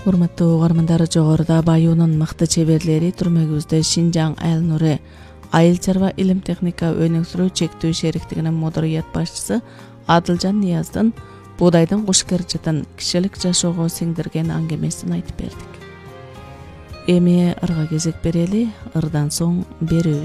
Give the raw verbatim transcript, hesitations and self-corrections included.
Урматтуу угармандар, жогоруда Баюунун мыкты чеберлери түрмөгүбүздө Шинжаң Айыл Нуры Айыл чарба илим техника өнүктүрүү чектүү шериктигинин модерият башчысы Адылжан Нияздын буудайдын куш кырчытын кишилик жашоого сиңдирген аңгемесин айтып бердик. Эми ырга кезек берели, ырдан соң берүү.